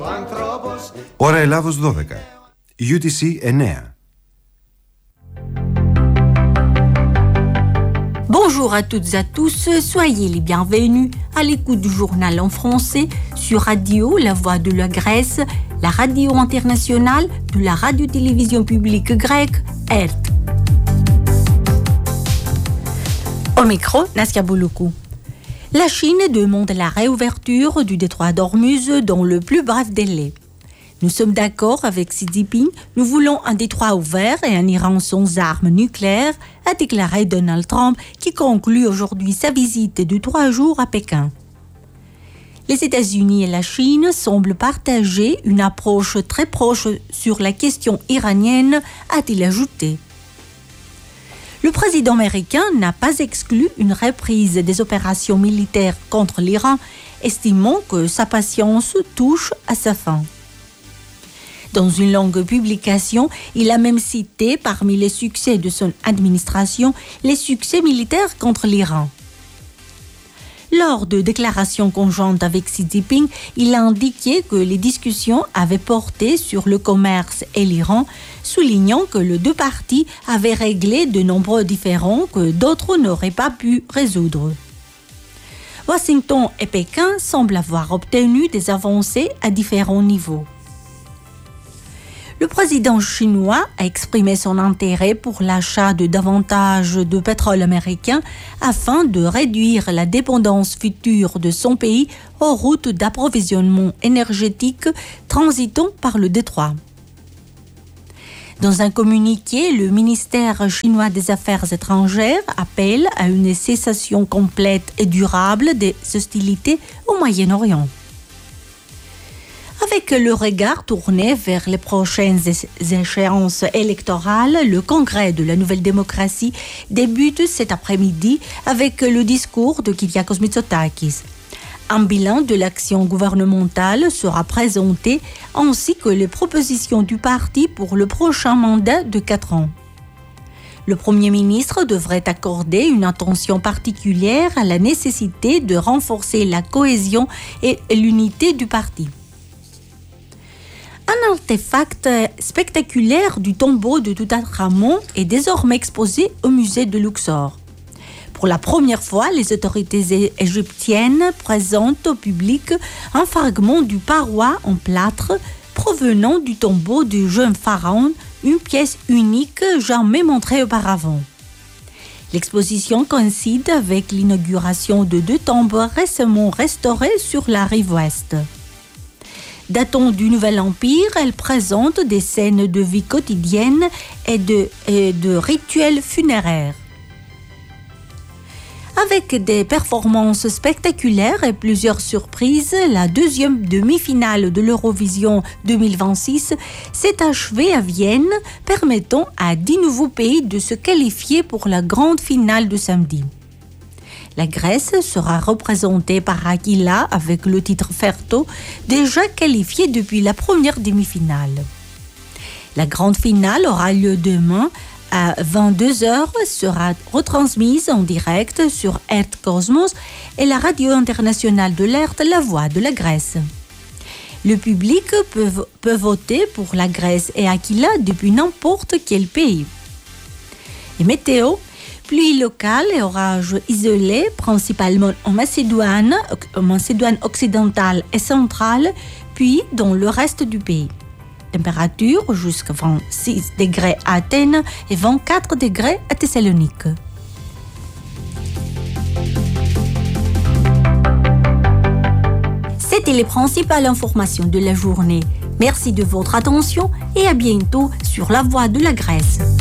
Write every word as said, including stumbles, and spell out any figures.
Ώρα Ελλάδος δώδεκα. γιου τι σι εννέα. Bonjour à toutes et à tous, soyez les bienvenus à l'écoute du journal en français sur Radio La Voix de la Grèce, la radio internationale de la radio-télévision publique grecque E R T. Au micro, Nassia Bouloukou. La Chine demande la réouverture du détroit d'Ormuz dans le plus bref délai. Nous sommes d'accord avec Xi Jinping, nous voulons un détroit ouvert et un Iran sans armes nucléaires, a déclaré Donald Trump, qui conclut aujourd'hui sa visite de trois jours à Pékin. Les États-Unis et la Chine semblent partager une approche très proche sur la question iranienne, a-t-il ajouté. Le président américain n'a pas exclu une reprise des opérations militaires contre l'Iran, estimant que sa patience touche à sa fin. Dans une longue publication, il a même cité parmi les succès de son administration les succès militaires contre l'Iran. Lors de déclarations conjointes avec Xi Jinping, il a indiqué que les discussions avaient porté sur le commerce et l'Iran, soulignant que les deux parties avaient réglé de nombreux différends que d'autres n'auraient pas pu résoudre. Washington et Pékin semblent avoir obtenu des avancées à différents niveaux. Le président chinois a exprimé son intérêt pour l'achat de davantage de pétrole américain afin de réduire la dépendance future de son pays aux routes d'approvisionnement énergétique transitant par le détroit. Dans un communiqué, le ministère chinois des Affaires étrangères appelle à une cessation complète et durable des hostilités au Moyen-Orient. Avec le regard tourné vers les prochaines échéances électorales, le Congrès de la Nouvelle Démocratie débute cet après-midi avec le discours de Kyriakos Mitsotakis. Un bilan de l'action gouvernementale sera présenté, ainsi que les propositions du parti pour le prochain mandat de quatre ans. Le Premier ministre devrait accorder une attention particulière à la nécessité de renforcer la cohésion et l'unité du parti. Un artefact spectaculaire du tombeau de Toutankhamon est désormais exposé au musée de Luxor. Pour la première fois, les autorités égyptiennes présentent au public un fragment du paroi en plâtre provenant du tombeau du jeune pharaon, une pièce unique jamais montrée auparavant. L'exposition coïncide avec l'inauguration de deux tombes récemment restaurées sur la rive ouest. Datant du Nouvel Empire, elle présente des scènes de vie quotidienne et de, et de rituels funéraires. Avec des performances spectaculaires et plusieurs surprises, la deuxième demi-finale de l'Eurovision deux mille vingt-six s'est achevée à Vienne, permettant à dix nouveaux pays de se qualifier pour la grande finale de samedi. La Grèce sera représentée par Aquila avec le titre Ferto, déjà qualifié depuis la première demi-finale. La grande finale aura lieu demain à vingt-deux heures, sera retransmise en direct sur E R T Cosmos et la radio internationale de l'E R T, La Voix de la Grèce. Le public peut, peut voter pour la Grèce et Aquila depuis n'importe quel pays. Et météo, pluie locale et orages isolés, principalement en Macédoine, en Macédoine occidentale et centrale, puis dans le reste du pays. Température jusqu'à vingt-six degrés à Athènes et vingt-quatre degrés à Thessalonique. C'était les principales informations de la journée. Merci de votre attention et à bientôt sur La Voix de la Grèce.